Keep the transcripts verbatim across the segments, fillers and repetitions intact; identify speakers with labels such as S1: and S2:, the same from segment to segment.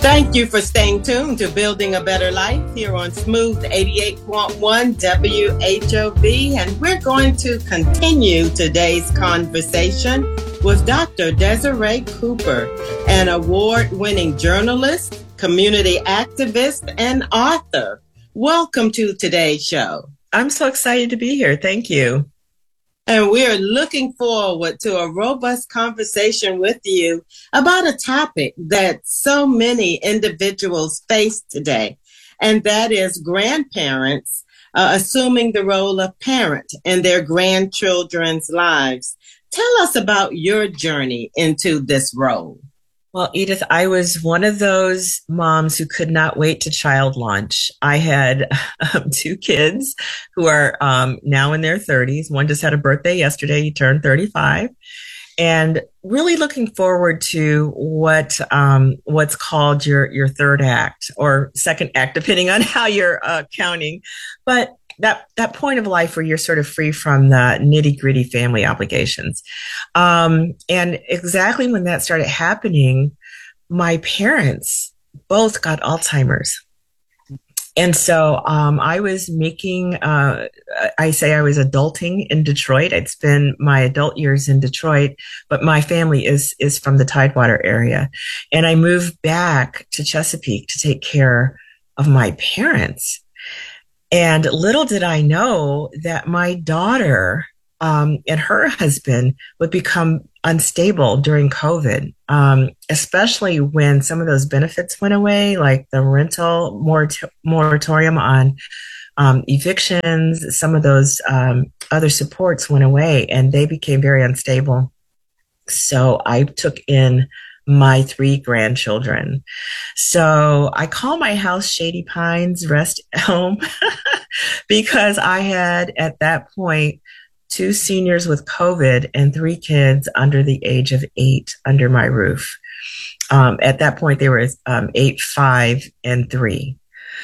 S1: Thank you for staying tuned to Building a Better Life here on Smooth eighty-eight point one W H O V. And we're going to continue today's conversation with Doctor Desiree Cooper, an award-winning journalist, community activist, and author. Welcome to today's show.
S2: I'm so excited to be here. Thank you.
S1: And we're looking forward to a robust conversation with you about a topic that so many individuals face today, and that is grandparents uh, assuming the role of parent in their grandchildren's lives. Tell us about your journey into this role.
S2: Well, Edith, I was one of those moms who could not wait to child launch. I had um, two kids who are um, now in their thirties. One just had a birthday yesterday. He turned thirty-five. And really looking forward to what um, what's called your, your third act or second act, depending on how you're uh, counting. But that that point of life where you're sort of free from the nitty gritty family obligations. Um, and exactly when that started happening, my parents both got Alzheimer's. And so um, I was making, uh, I say I was adulting in Detroit. I'd spent my adult years in Detroit, but my family is is from the Tidewater area. And I moved back to Chesapeake to take care of my parents. And little did I know that my daughter um, and her husband would become unstable during COVID, um, especially when some of those benefits went away, like the rental morat- moratorium on um, evictions. Some of those um, other supports went away, and they became very unstable. So I took in my three grandchildren. So I call my house Shady Pines Rest Home because I had at that point two seniors with COVID and three kids under the age of eight under my roof. Um, at that point, they were um, eight, five, and three.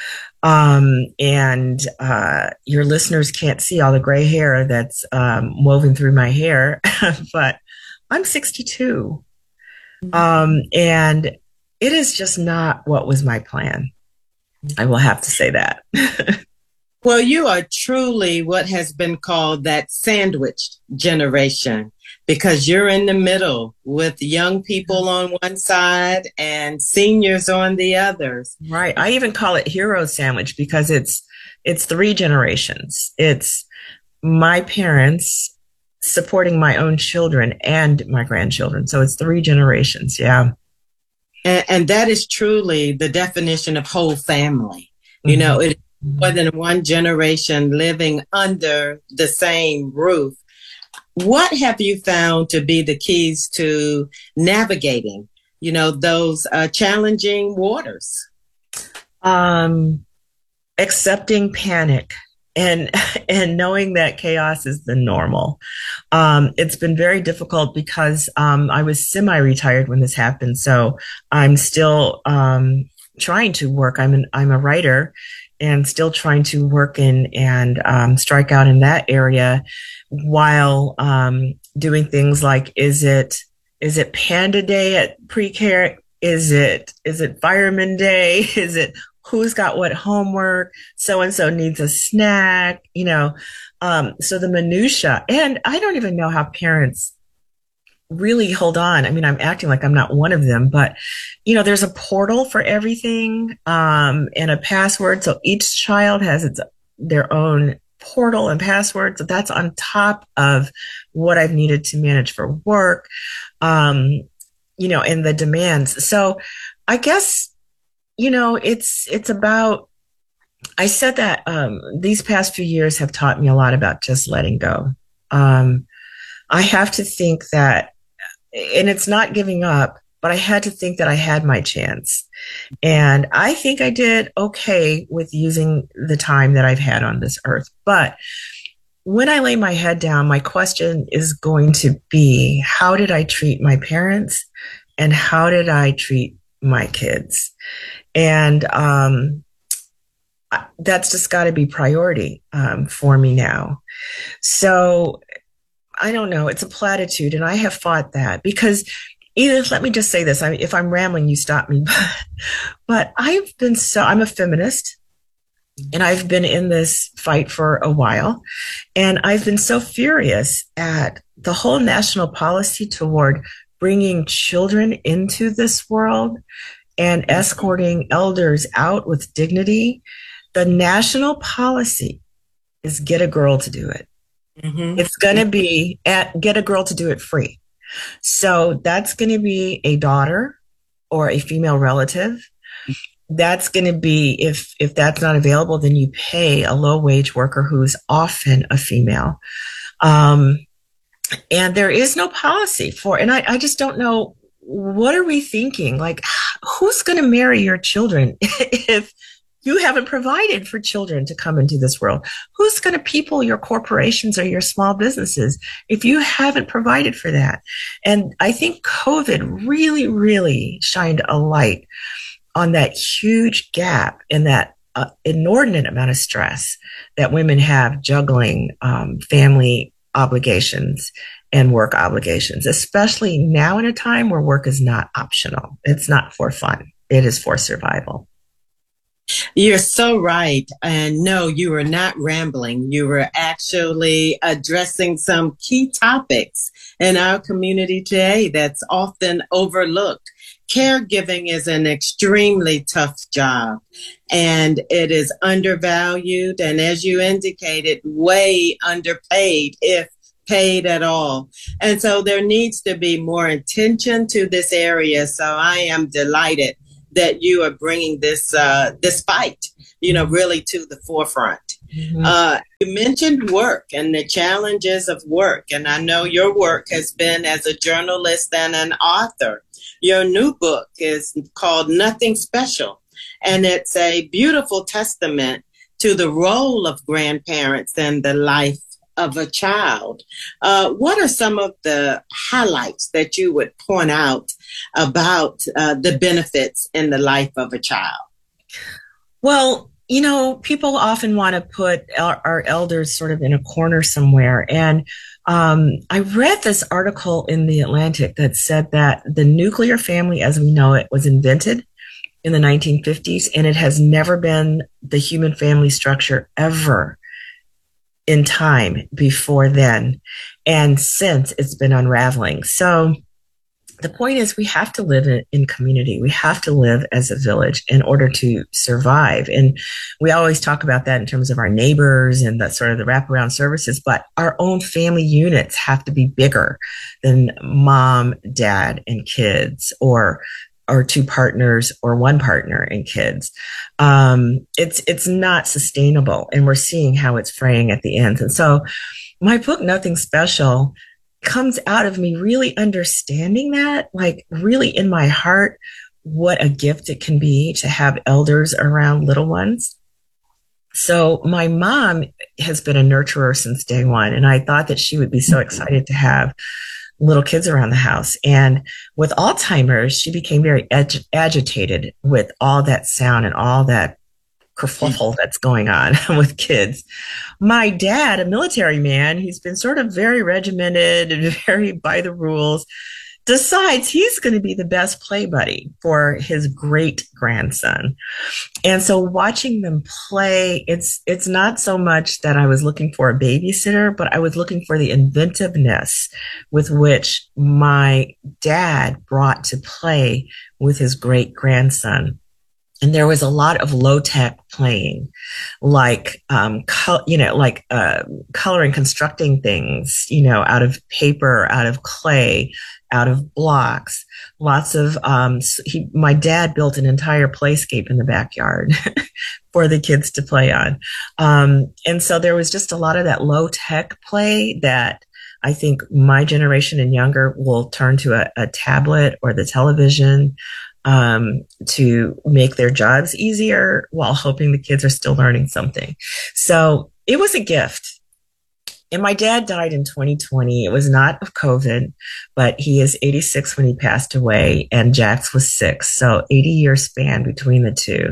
S2: Um, and uh, your listeners can't see all the gray hair that's um, woven through my hair, but I'm sixty-two. Um, and it is just not what was my plan. I will have to say that.
S1: Well, you are truly what has been called that sandwiched generation, because you're in the middle with young people on one side and seniors on the others.
S2: Right. I even call it hero sandwich because it's, it's three generations. It's my parents supporting my own children and my grandchildren. So it's three generations. Yeah.
S1: And, and that is truly the definition of whole family. Mm-hmm. You know, it's more than one generation living under the same roof. What have you found to be the keys to navigating, you know, those uh, challenging waters?
S2: Um, accepting panic. And and knowing that chaos is the normal. Um, it's been very difficult because um, I was semi-retired when this happened. So I'm still um, trying to work. I'm an, I'm a writer and still trying to work in and um, strike out in that area while um, doing things like, is it is it Panda Day at pre-care? Is it is it Fireman Day? Is it who's got what homework? So-and-so needs a snack, you know. Um, so the minutia, and I don't even know how parents really hold on. I mean, I'm acting like I'm not one of them, but, you know, there's a portal for everything um, and a password. So each child has its their own portal and password. So that's on top of what I've needed to manage for work, um, you know, and the demands. So I guess, you know, it's, it's about, I said that, um, these past few years have taught me a lot about just letting go. Um, I have to think that, and it's not giving up, but I had to think that I had my chance. And I think I did okay with using the time that I've had on this earth. But when I lay my head down, my question is going to be, how did I treat my parents and how did I treat my kids? And um, that's just got to be priority um, for me now. So I don't know. It's a platitude. And I have fought that because Edith, let me just say this. I, if I'm rambling, you stop me. But, but I've been so, I'm a feminist and I've been in this fight for a while. And I've been so furious at the whole national policy toward bringing children into this world and escorting elders out with dignity. The national policy is get a girl to do it. Mm-hmm. It's going to be at get a girl to do it free. So that's going to be a daughter or a female relative. That's going to be, if, if that's not available, then you pay a low wage worker who's often a female. Um, and there is no policy for, and I, I just don't know, what are we thinking? Like, who's going to marry your children if you haven't provided for children to come into this world? Who's going to people your corporations or your small businesses if you haven't provided for that? And I think COVID really, really shined a light on that huge gap and that uh, inordinate amount of stress that women have juggling um, family obligations and work obligations, especially now in a time where work is not optional. It's not for fun. It is for survival.
S1: You're so right. And no, you were not rambling. You were actually addressing some key topics in our community today that's often overlooked. Caregiving is an extremely tough job and it is undervalued. And as you indicated, way underpaid, if paid at all. And so there needs to be more attention to this area. So I am delighted that you are bringing this uh, this fight, you know, really to the forefront. Mm-hmm. Uh, you mentioned work and the challenges of work. And I know your work has been as a journalist and an author. Your new book is called Nothing Special, and it's a beautiful testament to the role of grandparents in the life of a child. Uh, what are some of the highlights that you would point out about uh, the benefits in the life of a child?
S2: Well, you know, people often want to put our, our elders sort of in a corner somewhere. And um, I read this article in The Atlantic that said that the nuclear family as we know it was invented in the nineteen fifties, and it has never been the human family structure ever in time before then. And since it's been unraveling. So the point is we have to live in, in community. We have to live as a village in order to survive. And we always talk about that in terms of our neighbors and the sort of the wraparound services, but our own family units have to be bigger than mom, dad, and kids, or or two partners or one partner and kids. Um, it's, it's not sustainable. And we're seeing how it's fraying at the ends. And so my book, Nothing Special, comes out of me really understanding that, like really in my heart, what a gift it can be to have elders around little ones. So my mom has been a nurturer since day one. And I thought that she would be so excited to have little kids around the house. And with Alzheimer's, she became very ag- agitated with all that sound and all that kerfuffle that's going on with kids. My dad, a military man, he's been sort of very regimented and very by the rules, decides he's going to be the best play buddy for his great grandson. And so watching them play, it's, it's not so much that I was looking for a babysitter, but I was looking for the inventiveness with which my dad brought to play with his great grandson. And there was a lot of low tech playing, like, um, col- you know, like, uh, coloring, constructing things, you know, out of paper, out of clay, out of blocks, lots of, um, he, my dad built an entire playscape in the backyard for the kids to play on. Um, and so there was just a lot of that low tech play that I think my generation and younger will turn to a, a tablet or the television, um, to make their jobs easier while hoping the kids are still learning something. So it was a gift. And my dad died in twenty twenty. It was not of COVID, but he is eighty-six when he passed away, and Jax was six. So eighty year span between the two.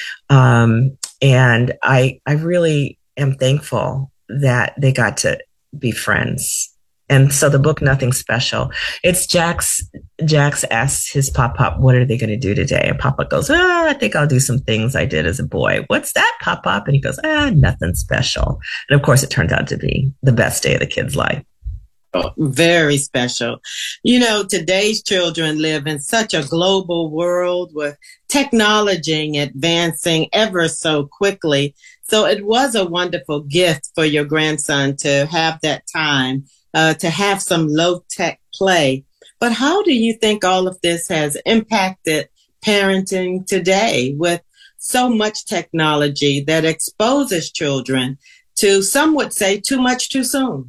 S2: Um, and I, I really am thankful that they got to be friends And so the book, Nothing Special, it's Jax, Jax asks his Pop Pop, what are they going to do today? And Papa goes, oh, I think I'll do some things I did as a boy. What's that, Pop Pop? And he goes, ah, nothing special. And of course, it turned out to be the best day of the kid's life.
S1: Oh, very special. You know, today's children live in such a global world with technology advancing ever so quickly. So it was a wonderful gift for your grandson to have that time, uh, to have some low-tech play. But how do you think all of this has impacted parenting today with so much technology that exposes children to, some would say, too much too soon?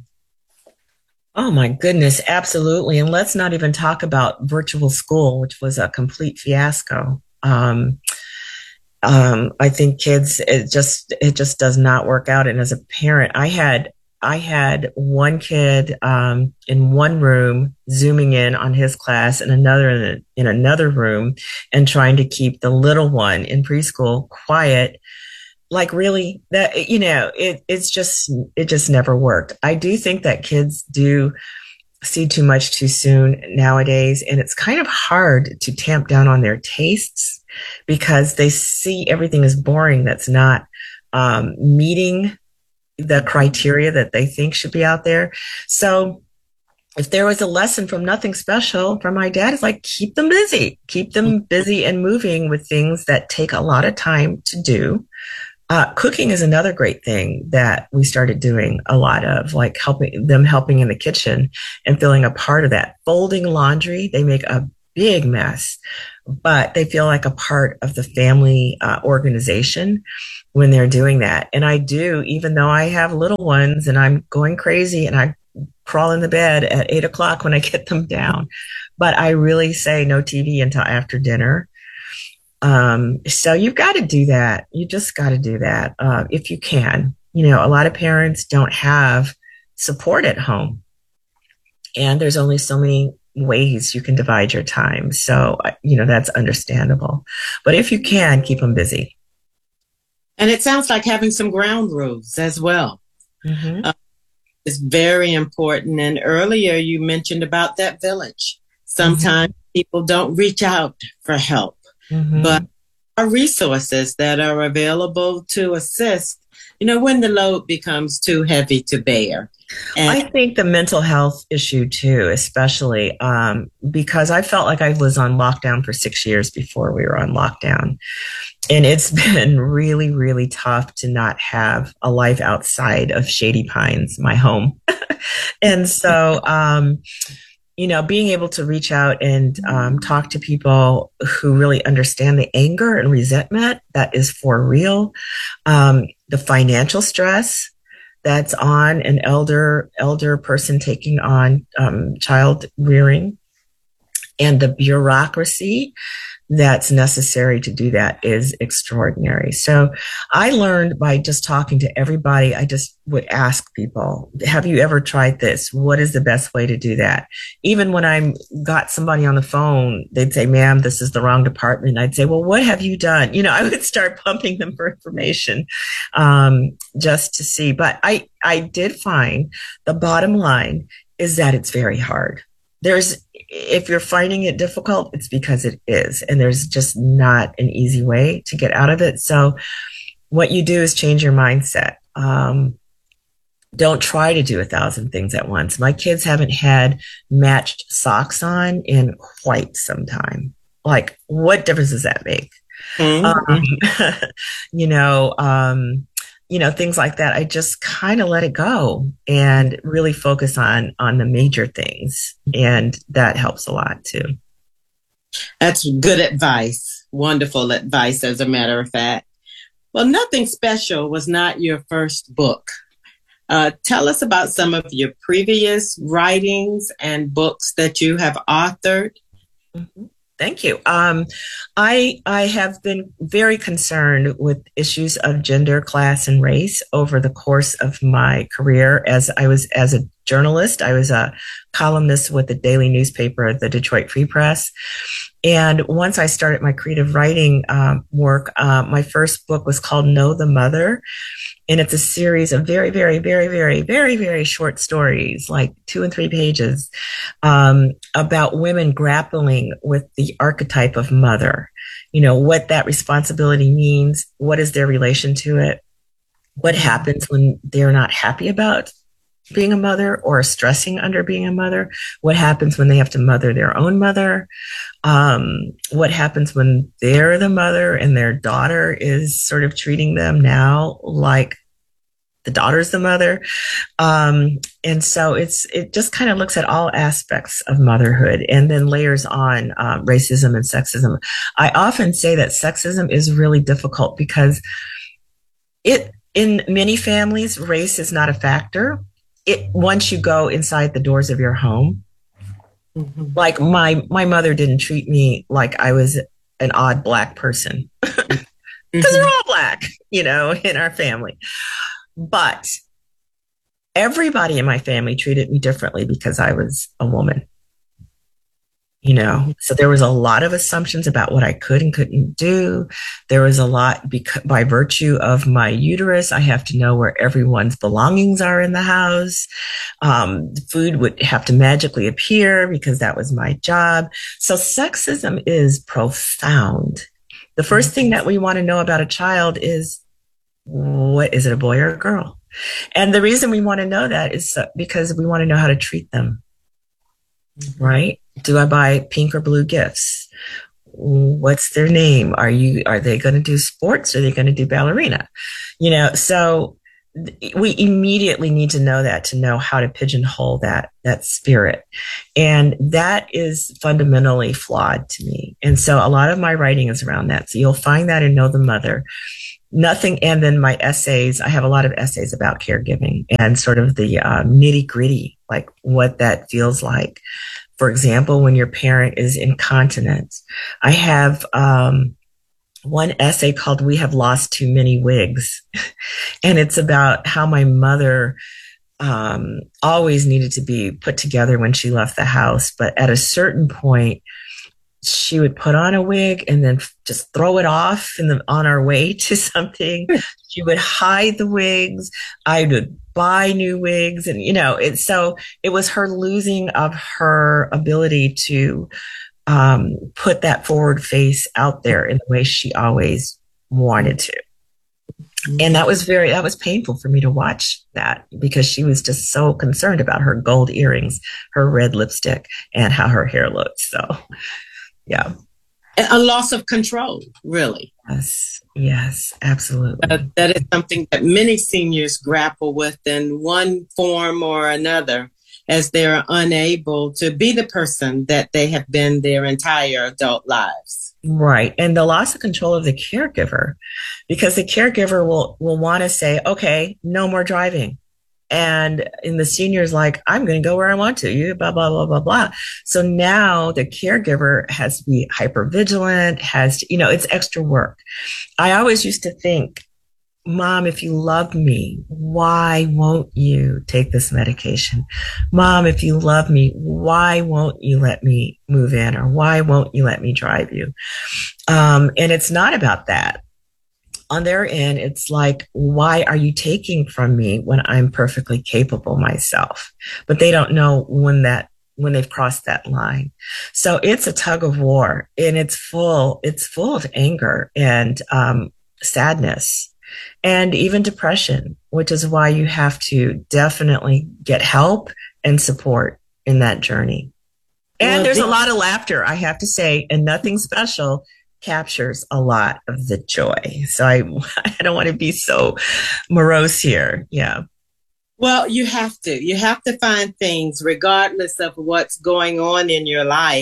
S2: Oh my goodness, absolutely. And let's not even talk about virtual school, which was a complete fiasco. Um, um, I think kids, it just, it just does not work out. And as a parent, I had, I had one kid, um, in one room zooming in on his class and another in, in another room and trying to keep the little one in preschool quiet. Like really that, you know, it, it's just, it just never worked. I do think that kids do see too much too soon nowadays. And it's kind of hard to tamp down on their tastes because they see everything as boring. That's not, um, meeting the criteria that they think should be out there. So if there was a lesson from Nothing Special from my dad, it's like, keep them busy, keep them busy and moving with things that take a lot of time to do. Uh, cooking is another great thing that we started doing a lot of, like helping them helping in the kitchen and feeling a part of that. Folding laundry, they make a big mess, but they feel like a part of the family uh, organization when they're doing that. And I do, even though I have little ones and I'm going crazy and I crawl in the bed at eight o'clock when I get them down, but I really say no T V until after dinner. Um, so you've got to do that. You just got to do that. Uh, if you can, you know, a lot of parents don't have support at home and there's only so many ways you can divide your time. So, you know, that's understandable, but if you can, keep them busy.
S1: And it sounds like having some ground rules as well.
S2: Mm-hmm.
S1: Uh, is very important. And earlier you mentioned about that village. Sometimes mm-hmm. people don't reach out for help. Mm-hmm. But are resources that are available to assist, you know, when the load becomes too heavy to bear. And
S2: I think the mental health issue too, especially um, because I felt like I was on lockdown for six years before we were on lockdown. And it's been really, really tough to not have a life outside of Shady Pines, my home. And so, um, you know, being able to reach out and um, talk to people who really understand the anger and resentment that is for real, um, the financial stress that's on an elder elder person taking on um, child rearing, and the bureaucracy that's necessary to do that is extraordinary. So I learned by just talking to everybody, I just would ask people, have you ever tried this? What is the best way to do that? Even when I got somebody on the phone, they'd say, ma'am, this is the wrong department. I'd say, well, what have you done? You know, I would start pumping them for information um, just to see. But I, I did find the bottom line is that it's very hard. There's, if you're finding it difficult, it's because it is. And there's just not an easy way to get out of it. So what you do is change your mindset. Um, don't try to do a thousand things at once. My kids haven't had matched socks on in quite some time. Like, what difference does that make? Mm-hmm. Um, you know, um, you know, things like that. I just kind of let it go and really focus on, on the major things. And that helps a lot too.
S1: That's good advice. Wonderful advice, as a matter of fact. Well, Nothing Special was not your first book. Uh, tell us about some of your previous writings and books that you have authored.
S2: Mm-hmm. Thank you. Um, I I have been very concerned with issues of gender, class, and race over the course of my career as I was as a journalist. I was a columnist with the daily newspaper, the Detroit Free Press. And once I started my creative writing um, work, uh, my first book was called Know the Mother. And it's a series of very, very, very, very, very, very short stories, like two and three pages, um, about women grappling with the archetype of mother. You know, what that responsibility means, what is their relation to it, what happens when they're not happy about being a mother or stressing under being a mother, what happens when they have to mother their own mother, um, what happens when they're the mother and their daughter is sort of treating them now like the daughter's the mother. Um, and so it's, it just kind of looks at all aspects of motherhood and then layers on um, racism and sexism. I often say that sexism is really difficult because it, in many families, race is not a factor. It, once you go inside the doors of your home, mm-hmm. like my, my mother didn't treat me like I was an odd Black person because mm-hmm. they're all Black, you know, in our family. But everybody in my family treated me differently because I was a woman, you know, so there was a lot of assumptions about what I could and couldn't do. There was a lot because, by virtue of my uterus, I have to know where everyone's belongings are in the house. Um, food would have to magically appear because that was my job. So sexism is profound. The first thing that we want to know about a child is, what is it, a boy or a girl? And the reason we want to know that is because we want to know how to treat them, right? Do I buy pink or blue gifts? What's their name? Are you, are they going to do sports? Are they going to do ballerina? You know, so we immediately need to know that to know how to pigeonhole that, that spirit. And that is fundamentally flawed to me. And so a lot of my writing is around that. So you'll find that in Know the Mother. Nothing. And then my essays, I have a lot of essays about caregiving and sort of the uh, nitty gritty, like what that feels like. For example, when your parent is incontinent, I have um, one essay called We Have Lost Too Many Wigs. And it's about how my mother um, always needed to be put together when she left the house. But at a certain point, she would put on a wig and then just throw it off in the, on our way to something. She would hide the wigs. I would buy new wigs. And, you know, it, so it was her losing of her ability to um, put that forward face out there in the way she always wanted to. And that was very, that was painful for me to watch that because she was just so concerned about her gold earrings, her red lipstick, and how her hair looked. So, yeah.
S1: A loss of control, really.
S2: Yes, yes, absolutely.
S1: Uh, that is something that many seniors grapple with in one form or another as they're unable to be the person that they have been their entire adult lives.
S2: Right. And the loss of control of the caregiver, because the caregiver will, will want to say, okay, no more driving. And in the senior's like, I'm going to go where I want to, you blah, blah, blah, blah, blah. So now the caregiver has to be hyper vigilant, has to, you know, it's extra work. I always used to think, Mom, if you love me, why won't you take this medication? Mom, if you love me, why won't you let me move in? Or why won't you let me drive you? Um, and it's not about that. On their end, it's like, why are you taking from me when I'm perfectly capable myself? But they don't know when that, when they've crossed that line. So it's a tug of war, and it's full, it's full of anger and um, sadness and even depression, which is why you have to definitely get help and support in that journey. And well, there's a lot of laughter, I have to say, and nothing special captures a lot of the joy. So I, I don't want to be so morose here. Yeah.
S1: Well, you have to. You have to find things, regardless of what's going on in your life,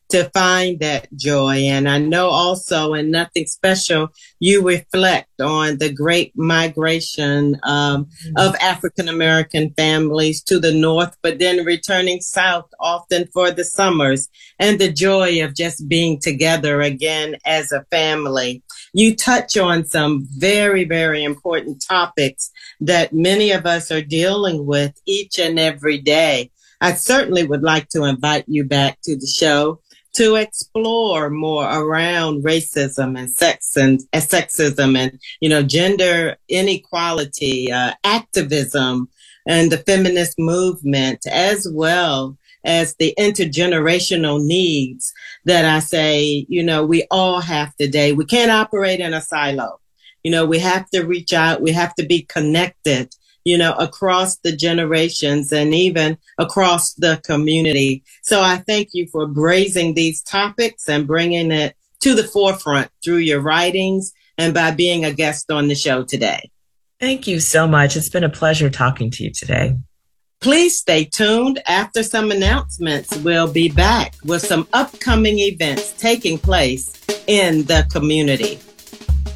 S1: to find that joy. And I know also in Nothing Special, you reflect on the great migration um, mm-hmm. of African American families to the North, but then returning South often for the summers and the joy of just being together again as a family. You touch on some very, very important topics that many of us are dealing with each and every day. I certainly would like to invite you back to the show to explore more around racism and sex and uh, sexism and, you know, gender inequality, uh, activism, and the feminist movement, as well as the intergenerational needs that I say, you know, we all have today. We can't operate in a silo. You know, we have to reach out. We have to be connected, you know, across the generations and even across the community. So I thank you for raising these topics and bringing it to the forefront through your writings and by being a guest on the show today.
S2: Thank you so much. It's been a pleasure talking to you today.
S1: Please stay tuned. After some announcements, we'll be back with some upcoming events taking place in the community.